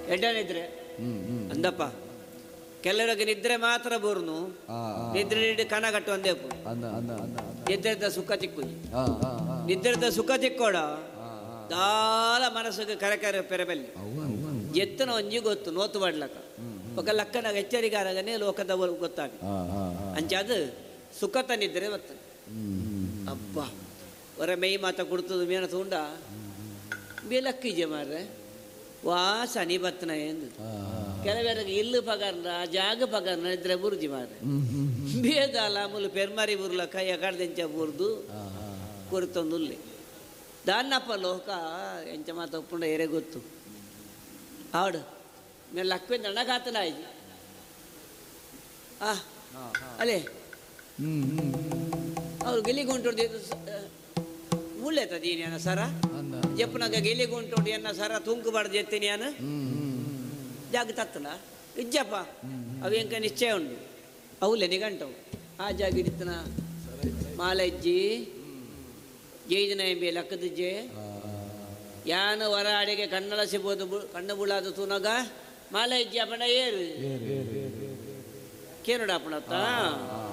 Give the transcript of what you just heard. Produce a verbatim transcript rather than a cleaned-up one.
ಎಡ್ಡ ನಿದ್ರೆ ಅಂದಪ್ಪ ಕೆಲವರಿಗೆ ನಿದ್ರೆ ಮಾತ್ರ ಬೋರ್ನು ನಿದ್ರೆ ನೀಡಿ ಕಣ ಕಟ್ಟು ಅಂದೇಪು ನಿದ್ರೆದ ಸುಖ ಚಿಕ್ಕುಜಿ ನಿದ್ರೆದ ಸುಖ ಚಿಕ್ಕೋಡ ದಾಲ ಮನಸ್ಸಿಗೆ ಕರೆ ಕರೆ ಪೆರಬೆಲ್ಲಿ ಎತ್ತನ ಒಂಜಿ ಗೊತ್ತು ನೋತು ಮಾಡ್ಲಕ್ಕ ఒక లక్కన హెచ్చరికారగానే లోకದ ಗೊತ್ತಾಗ ಅಂಚಾದು ಸುಖತ ನಿದ್ರೆ ಬರ್ತದೆ ಅಬ್ಬ ಹೊರ ಮೈ ಮಾತ ಕೊಡ್ತದ ಮೇನ ತಗೊಂಡ ಬೇಲಕ್ಕಿಜೆ ಮಾರ್ರೆ ವಾ ಶನಿ ಬತ್ತನ ಎಂದು ಕೆಲವರಿಗೆ ಇಲ್ಲು ಪಗಾರ್ನ ಜಾಗ ಪಗಾರ್ನ ಇದ್ರೆ ಬುರ್ಜಿ ಮಾರ್ರೆ ಬೇದಲ್ಲ ಮುಲು ಪೆರ್ಮಾರಿ ಬುರ್ಲ ಕೈಯ ಕಡ್ದೆಂಚ ಬುರ್ದು ಕೊರಿತೊಂದುಲ್ಲೆ ದಾನ್ನಪ್ಪ ಲೋಕ ಎಂಚ ಮಾತ ಒಪ್ಪುಂಡ ಎರೆ ಗೊತ್ತು ಆಡು ಮೇಲೆ ಲಕ್ವೆ ನಡಗಾತನ ಆಯ್ತು ಆ ಅಲ್ಲೇ ಅವ್ರು ಗೆಲಿಗೊಂಟೋಡಿ ಮುಳ್ಳೆತದೀನಿ ಅನ್ನ ಸರ ಜಪ್ಪನಾಗ ಗೆಲಿಗೊಂಟೋಡಿ ಅನ್ನ ಸರ ತುಂಕಬಾರ್ದು ಎತ್ತೀನಿ ಅನ್ನ ಜಾಗ ತತ್ತನ ಇಜ್ಜಪ್ಪ ಅವೇಂಕ ನಿಶ್ಚಯ ಉಂಟು ಅವಲೆ ನಿಗಂಟವು ಆ ಜಾಗ ಹಿಡಿತನ ಮಾಲೆ ಇಜ್ಜಿ ಜೈದನ ಎಂಬೆ ಲಕ್ಕದಿಜ್ಜೆ ಯಾನ ಹೊರ ಅಡೆಗೆ ಕನ್ನಡ ಸಿಬೋದು ಕಣ್ಣ ಬುಳಾದ ತೂನಗ ಮಾಲೆ ಇಜ್ಜಿ ಅಪ್ಪಣ ಏರು ಕೇನೋಡ ಅಪ್ಪಣತ್ತ